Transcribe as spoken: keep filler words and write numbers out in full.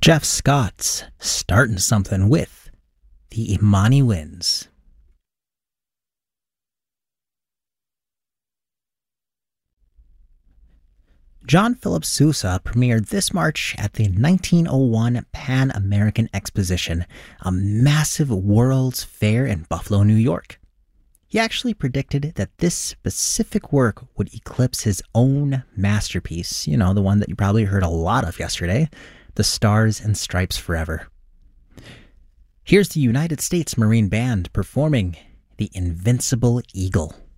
Jeff Scott's starting something with the Imani Winds. John Philip Sousa premiered this March at the nineteen oh one Pan American Exposition, a massive World's Fair in Buffalo, New York. He actually predicted that this specific work would eclipse his own masterpiece, you know, the one that you probably heard a lot of yesterday, The Stars and Stripes Forever. Here's the United States Marine Band performing The Invincible Eagle.